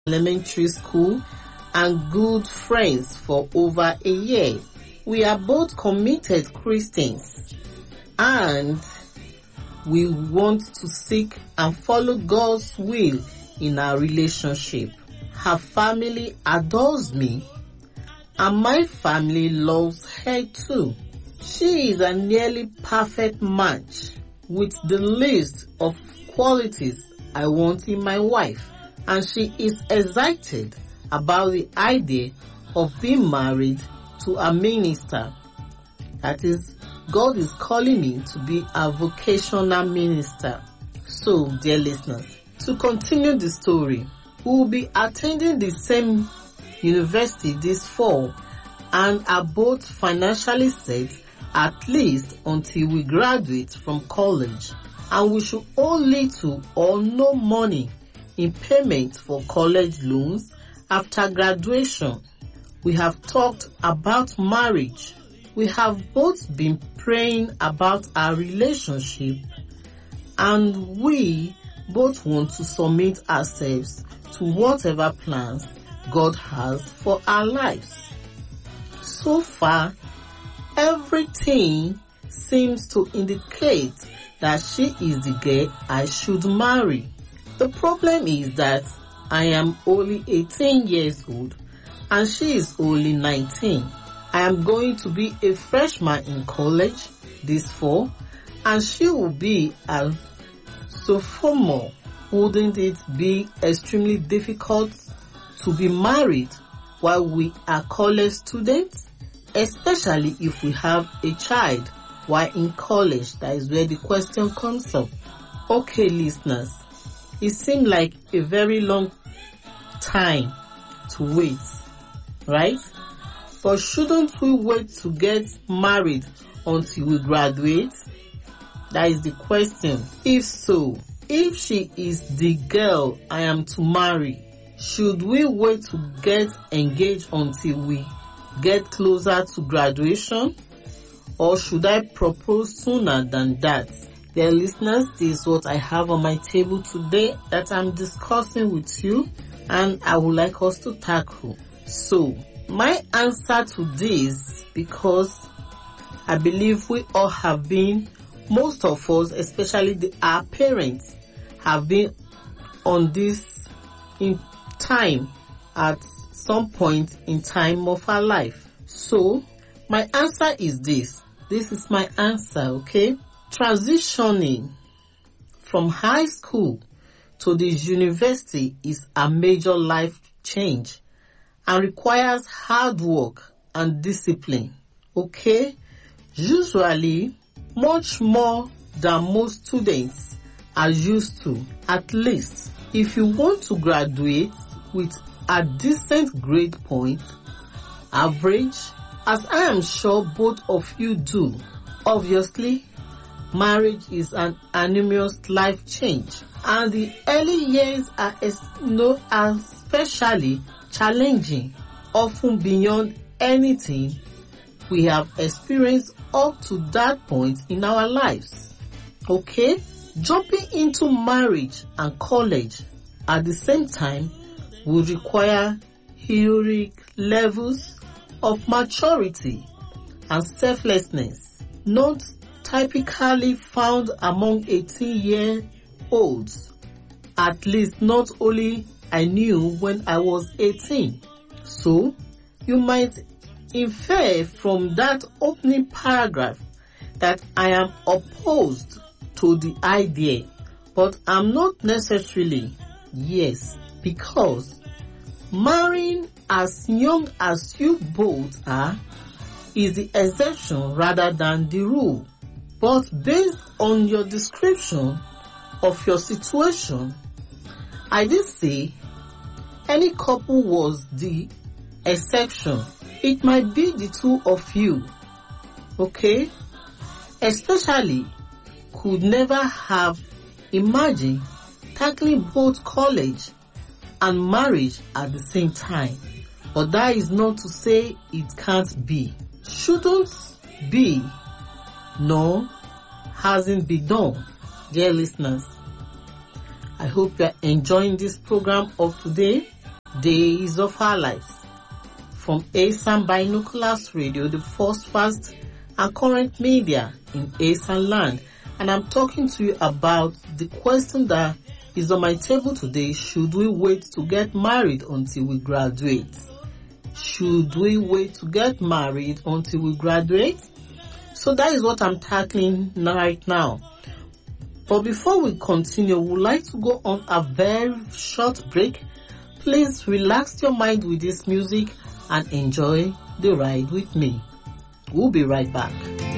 elementary school and good friends for over a year. We are both committed Christians and we want to seek and follow God's will in our relationship. Her family adores me and my family loves her too. She is a nearly perfect match with the list of qualities I want in my wife, and she is excited about the idea of being married to a minister. That is, God is calling me to be a vocational minister. So, dear listeners, to continue the story, we will be attending the same university this fall and are both financially set at least until we graduate from college, and we should owe little or no money in payment for college loans after graduation. We have talked about marriage. We have both been praying about our relationship, and we both want to submit ourselves to whatever plans God has for our lives. So far, everything seems to indicate that she is the girl I should marry. The problem is that I am only 18 years old and she is only 19. I am going to be a freshman in college this fall and she will be a sophomore. Wouldn't it be extremely difficult to be married while we are college students? Especially if we have a child while in college. That is where the question comes up. Okay, listeners, it seemed like a very long time to wait, right? But shouldn't we wait to get married until we graduate? That is the question. If so, if she is the girl I am to marry, should we wait to get engaged until we get closer to graduation, or should I propose sooner than that? Dear listeners, this is what I have on my table today that I'm discussing with you, and I would like us to tackle. So, my answer to this, because I believe we all have been, most of us, especially our parents, have been on this in time at some point in time of our life. So, my answer is this. This is my answer, okay? Transitioning from high school to the university is a major life change and requires hard work and discipline, okay? Usually, much more than most students are used to. At least, if you want to graduate with a decent grade point, average, as I am sure both of you do. Obviously, marriage is an enormous life change, and the early years are especially challenging, often beyond anything we have experienced up to that point in our lives. Okay? Jumping into marriage and college at the same time would require heroic levels of maturity and selflessness, not typically found among 18-year-olds. At least not only I knew when I was 18. So, you might infer from that opening paragraph that I am opposed to the idea, but I'm not necessarily. Yes, because marrying as young as you both are is the exception rather than the rule. But based on your description of your situation, I did say any couple was the exception. It might be the two of you, okay? Especially could never have imagined tackling both college and marriage at the same time. But that is not to say it can't be. Shouldn't be, no, hasn't been done. Dear listeners, I hope you are enjoying this program of today. days of our lives. From ASAN Binoculars Radio, the first, fast and current media in ASAN land. And I'm talking to you about the question that is on my table today. Should we wait to get married until we graduate? Should we wait to get married until we graduate? So that is what I'm tackling right now. But before we continue, we would like to go on a very short break. Please relax your mind with this music and enjoy the ride with me. We'll be right back.